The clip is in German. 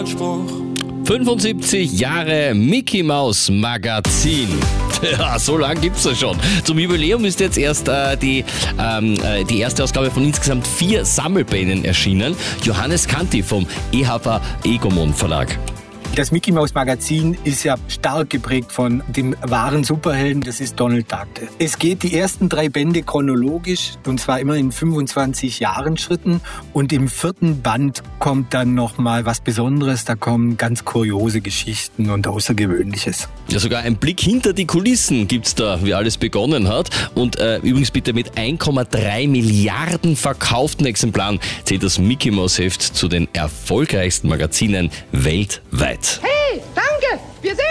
Spruch. 75 Jahre Mickey Maus Magazin. Ja, so lange gibt's ja schon. Zum Jubiläum ist jetzt erst die erste Ausgabe von insgesamt 4 Sammelbänden erschienen. Johannes Kanti vom EHV Egomon Verlag. Das Mickey Maus Magazin ist ja stark geprägt von dem wahren Superhelden, das ist Donald Duck. Es geht die ersten 3 Bände chronologisch, und zwar immer in 25 Jahren Schritten, und im 4. Band kommt dann nochmal was Besonderes, da kommen ganz kuriose Geschichten und Außergewöhnliches. Ja, sogar ein Blick hinter die Kulissen gibt's da, wie alles begonnen hat. Und übrigens bitte mit 1,3 Milliarden verkauften Exemplaren zählt das Mickey Maus Heft zu den erfolgreichsten Magazinen weltweit. Hey, danke! Wir sehen